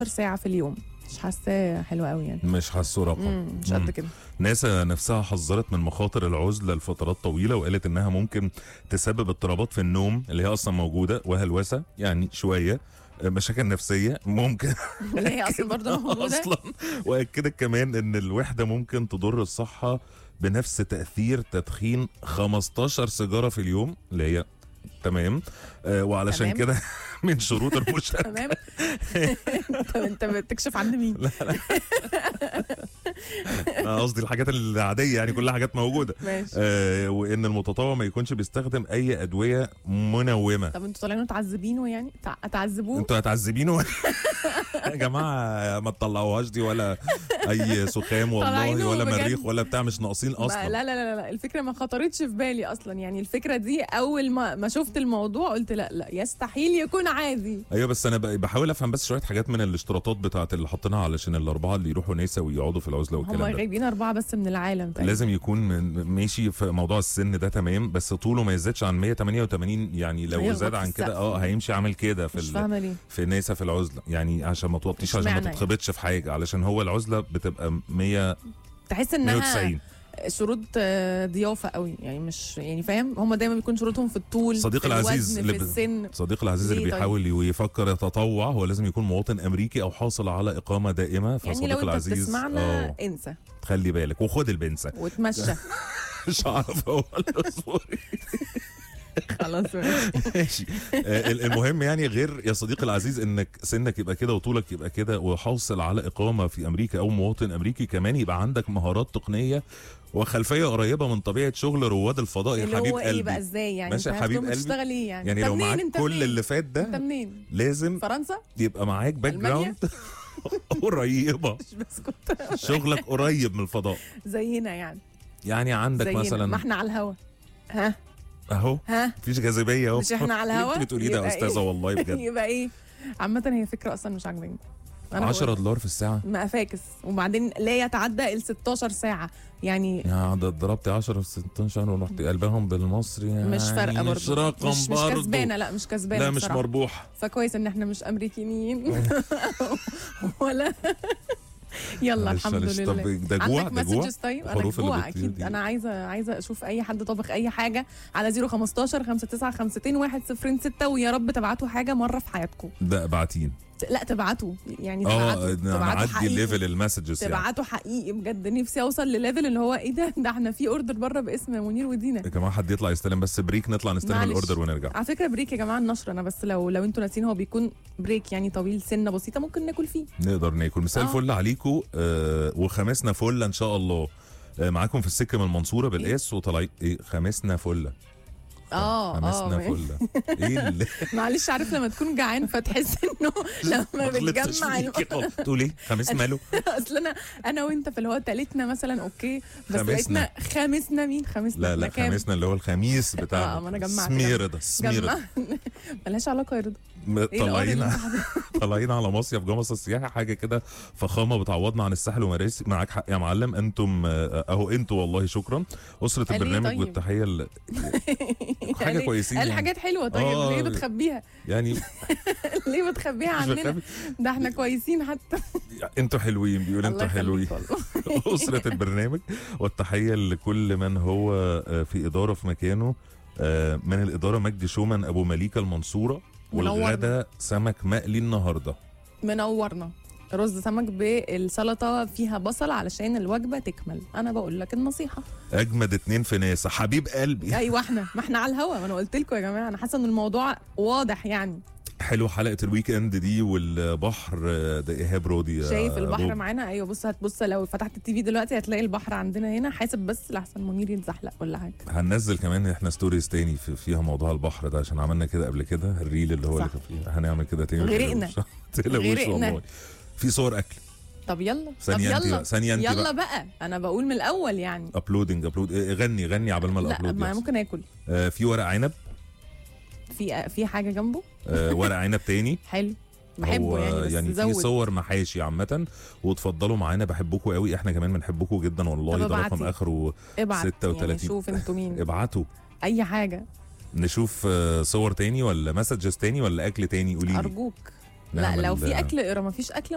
ساعه في اليوم. مش حاساه حلو قوي يعني. مش حاسه رقم. مش قد كده. ناسا نفسها حذرت من مخاطر العزله لفترات طويله، وقالت انها ممكن تسبب اضطرابات في النوم اللي هي اصلا موجوده، وهلوسه يعني شويه، مشاكل نفسيه ممكن اللي هي اصلا برضه موجوده اصلا. واكدت كمان ان الوحده ممكن تضر الصحه بنفس تاثير تدخين 15 سيجاره في اليوم، اللي هي تمام. وعلشان تمام. كده من شروط المشاركه. تمام. طب انت بتكشف عند مين؟ قصدي الحاجات العاديه يعني، كلها حاجات موجوده. ماشي. وان المتطوع ما يكونش بيستخدم اي ادويه منومه. طب انتوا طالعين تعذبينه يعني؟ تعذبوه؟ انتوا هتعذبينه يا جماعه، ما تطلعوهاش دي، ولا اي سخام والله، طالعينه ولا بجد. مريخ ولا بتاع، مش ناقصين لا اصلا. لا لا لا، الفكره ما خطرتش في بالي اصلا يعني. الفكره دي اول ما شفت الموضوع قلت لا لا، يستحيل يكون عادي. ايوه بس انا بحاول افهم بس شويه حاجات من الاشتراطات بتاعه اللي حاطينها علشان الاربعه اللي يروحوا ناسا ويقعدوا في العزله هم والكلام ده. غايبين 4 بس من العالم تقريبا. لازم يكون ماشي في موضوع السن ده تمام، بس طوله ما يزيدش عن 188 يعني. لو هيخبط زاد في عن كده السقف. هيمشي عامل كده مش فاهمه ليه. في ناسا في العزله يعني، عشان ما توطيش، عشان ما اشمعنى تتخبطش في حاجه، علشان هو العزله بتبقى 100 تحس انها 190. شروط ضيافه قوي يعني، مش يعني فاهم. هم دايما بيكون شروطهم في الطول، صديق في العزيز الوزن، في السن. صديق العزيز اللي ليه طيب؟ بيحاول ويفكر يتطوع، هو لازم يكون مواطن امريكي او حاصل على اقامه دائمه. يعني فصديق لو انت العزيز بتسمعنا انسى خلي بالك وخد البنسه. وتمشى. مش عارف اقول خلاص ماشي. ماشي. المهم يعني، غير يا صديقي العزيز انك سنك يبقى كده وطولك يبقى كده وحاصل على اقامه في امريكا او مواطن امريكي، كمان يبقى عندك مهارات تقنيه وخلفيه قريبه من طبيعه شغل رواد الفضاء. يا اللي حبيب هو قلبي ايه بقى ازاي يعني؟ ماشي يا انت حبيب هتقوم قلبي. تشتغل ايه يعني؟ يعني انت لو منين؟ معاك انت كل منين؟ اللي فات انت ده منين؟ لازم فرنسا؟ يبقى معاك باك ألمانيا؟ جراوند قريبه، مش بسكت. شغلك قريب من الفضاء. زينا يعني. يعني عندك زينا. مثلا ما احنا على الهوا. ها اهو ها مفيش جاذبيه اهو. مش احنا على الهوا؟ انت بتقولي ده يا يبقى استاذه إيه؟ والله بجد. يبقى ايه؟ عامة هي فكرة اصلا مش عاجباني. $10 في الساعه. ما فاكس، وبعدين لا يتعدى ال 16 ساعة يعني. يا ده ضربت 10 في 16 ورحت قلبهم بالمصري يعني. مش فارقة برضه. مش رقم مش برضه. كسبانة. لا مش كسبانة. لا مش بصراحة. مربوح. فكويس ان احنا مش امريكيين ولا. يلا معلش، الحمد معلش. لله. طب ده جوع، عندك ده جوع. مسجز؟ طيب انا الحروف اللي جوع بتطير اكيد. دي. انا عايزه اشوف اي حد طبخ اي حاجه على 015 5952 106. ويا رب تبعتوا حاجه مره في حياتكم. ده بعتين. لا تبعتوا يعني. تبعتوا نعدي حقيقي. الليفل المسجز يعني. تبعتوا حقيقي بجد. نفسي اوصل لليفل اللي هو ايه ده احنا في اوردر بره باسم منير ودينا. يا جماعه حد يطلع يستلم بس بريك، نطلع نستلم معلش. الاوردر ونرجع. على فكره بريك يا جماعه النشر انا بس لو انتوا ناسين هو بيكون بريك يعني طويل سنه بسيطه ممكن ناكل فيه. نقدر ناكل. مساء الفل عليكم. وخمسنا فله ان شاء الله. معاكم في السكه من المنصوره بالقاس وطالعين خمسنا فله. خمسنا فله. ايه اللي معلش، عارف لما تكون جعان فتحس انه لما بتجمع تقول ايه خميس ماله؟ اصل انا وانت في اللي هو تالتنا مثلا اوكي، بس خمسنا. لقيتنا خامسنا. مين خامسنا؟ لا كام؟ خميسنا اللي هو الخميس بتاع ما انا جمعت. سمير ملهاش علاقه يا رضا. طالعين على مصيف جمصة السياحي، حاجه كده فخامه بتعوضنا عن الساحل ومراسي. معاك حق يا معلم. انتم اهو انتوا والله شكرا. اسره البرنامج طيب. والتحيه حاجه كويسين قال يعني. حاجات حلوه. طيب ليه بتخبيها يعني؟ ليه بتخبيها عننا؟ ده احنا كويسين حتى. انتوا حلوين. بيقول انتوا حلوين. اسره البرنامج والتحيه لكل من هو في اداره في مكانه. من الاداره مجدي شومان ابو مليكه المنصوره. والغدا سمك مقلي النهارده. منورنا. رز سمك بالسلطه فيها بصل علشان الوجبه تكمل. انا بقول لك النصيحه. اجمد 2 في ناسا حبيب قلبي. ايوه ما احنا على الهوا. ما انا قلت لكم يا جماعه. انا حاسه ان الموضوع واضح يعني. حلو حلقه الويك اند دي والبحر. ده ايهاب رودي. شايف البحر معانا. ايوه بص لو فتحت التي في دلوقتي هتلاقي البحر عندنا هنا. حاسب بس لحسن منير يتزحلق ولا حاجه. هننزل كمان احنا ستوريز تاني فيها موضوع البحر ده، عشان عملنا كده قبل كده الريل اللي هو اللي كان فيه. هنعمل كده تاني. غرقنا. والله في صور اكل. طب يلا. ثانيه انت يلا بقى. انا بقول من الاول يعني. ابلود غني عبال ما الابلود. لا ما ممكن اكل. في ورق عنب. في حاجه جنبه. ورق عنب تاني. حلو. بحبه يعني بس في صور محاشي عامه. وتفضلوا معانا. بحبكم قوي. احنا كمان بنحبكم جدا والله. ده رقم اخره 36. يعني شوف انتوا مين. ابعتوا اي حاجه. نشوف صور تاني ولا مسجز تاني ولا اكل تاني. قولي ارجوك. لا لو في اكل اقرا. ما فيش اكل